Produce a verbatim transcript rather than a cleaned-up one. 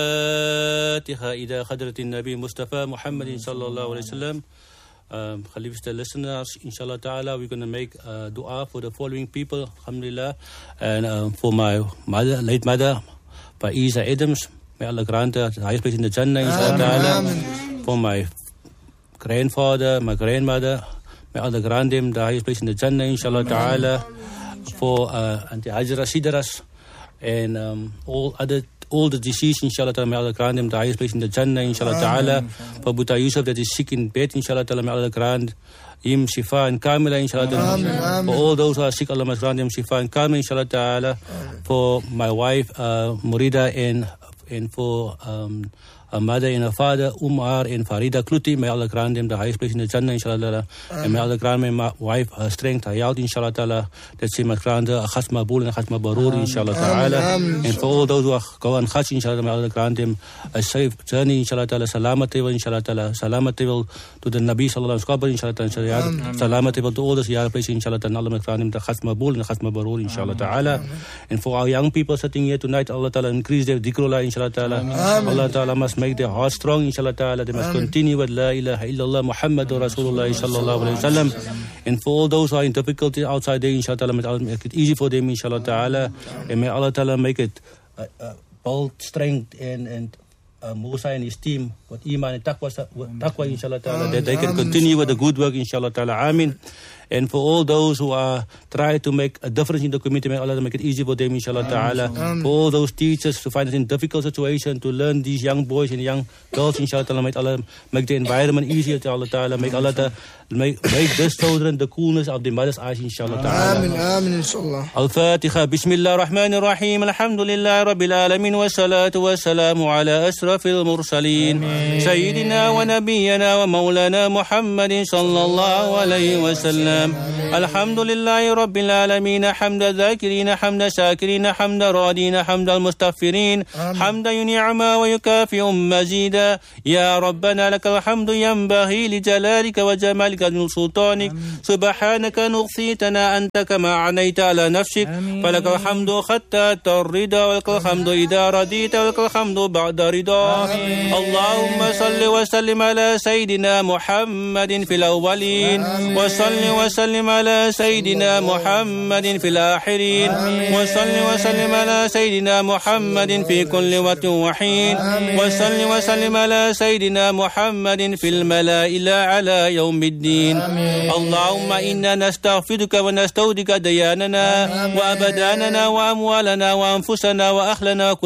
Fatiha ila Hadratin Nabi Mustafa Muhammad sallallahu alaihi wasallam. Um, Khalif's listeners, inshallah ta'ala, we're going to make uh, dua for the following people, alhamdulillah, and um, for my mother, late mother, Faiza Adams, may Allah grant her the highest place in the Jannah, inshallah ta'ala. For my grandfather, my grandmother, may Allah grant them the highest place in the Jannah, inshallah ta'ala. For uh, Auntie Hajra Sidaras, and um, all other all the deceased, inshallah ta'ala, may Allah grant them the highest place in the Jannah, inshallah ta'ala. For Buta Yusuf that is sick in bed, inshallah ta'ala, may Allah grant him shifa and kamila, inshallah ta'ala. For all those who are sick, Allah must grant them shifa and kamila, inshallah ta'ala. For my wife, uh, Murida, and and for um, a mother and a father, Umar and Farida Kluti, may Allah grant them the highest place in the Jannah, inshallah ta'ala. And may Allah grant my wife her strength, her health, inshallah ta'ala. That she must grant her a khasma bul and a khasma barur, inshallah ta'ala. And for all those who are going khas, inshallah, may Allah grant them a safe journey, inshallah ta'ala. Salamat table, inshallah ta'ala. Salamat table to the Nabi sallallahu alaihi wasallam, inshallah ta'ala. Salamat table to all the ziyarah places, inshallah ta'ala. Allah must grant them the khasma bul and the khasma barur, inshallah ta'ala. And for our young people sitting here tonight, Allah ta'ala increase their dhikrullah, inshallah ta'ala. Allah ta'ala must make their hearts strong, inshallah ta'ala. They must Amen. Continue with La ilaha illallah Muhammadur Rasulullah sallallahu alayhi wa sallam. And for all those who are in difficulty outside there, inshallah ta'ala, may Allah make it easy for them, inshallah ta'ala. And may Allah ta'ala make it uh, uh, bold strength and, and uh, Musa and his team with iman and taqwa, taqwa inshallah ta'ala, that they can continue with the good work, inshallah ta'ala. Amin. And for all those who are trying to make a difference in the community, may Allah make it easy for them, inshallah ta'ala. For all those teachers to find it in difficult situation to learn these young boys and young girls, inshallah ta'ala, may Allah make the environment easier, inshallah ta'ala. Make Allah ta, make, make this children the coolness of the mother's eyes, inshallah ta'ala. Amin, amin, inshallah. Al-Fatiha, Bismillah ar-Rahman ar-Rahim, Alhamdulillah Rabbil Alamin, wa salatu wa salamu ala asrafil mursaleen, Sayyidina wa Nabiyyana wa Maulana Muhammadin sallallahu alayhi wa sallam. الحمد لله رب العالمين حمد الذاكرين حمد الشاكرين حمد الراضين حمد المستغفرين حمدا ينعم ويكافئ مزيدا يا ربنا لك الحمد ينبغي لجلالك وجمالك وسلطانك سبحانك نغثيتنا أنت كما عنيت على نفسك فلك الحمد حتى الرضا ولك الحمد إذا رضيت ولك الحمد بعد رضا اللهم صل وسلم على سيدنا محمد في الأولين وصل وسلم وسلم على سيدنا محمد في الآخرين وصل وسلم على سيدنا محمد في كل وقت وحين وصل وسلم على سيدنا محمد في الملائكة على يوم الدين اللهم إنا نستغفرك ونستودعك دياننا وأبداننا وأموالنا وأنفسنا وأهلنا